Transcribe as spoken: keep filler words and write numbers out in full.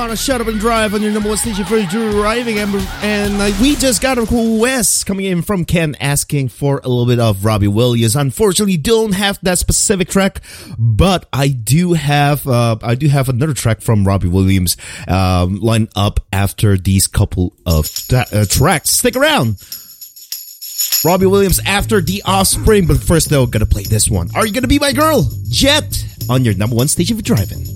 on a Shut Up and Drive on your number one station for driving. And, and uh, we just got a request coming in from Ken asking for a little bit of Robbie Williams. Unfortunately, don't have that specific track, but I do have uh, I do have another track from Robbie Williams um, lined up after these couple of ta- uh, tracks. Stick around. Robbie Williams after The Offspring, but first though, gonna play this one. Are You Gonna Be My Girl? Jet on your number one station for driving.